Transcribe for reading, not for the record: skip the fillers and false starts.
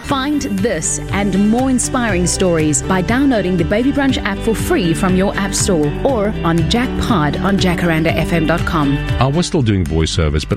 Find this and more inspiring stories by downloading the Baby Brunch app for free from your app store or on Jackpod on jacarandafm.com. I was still doing voiceovers, but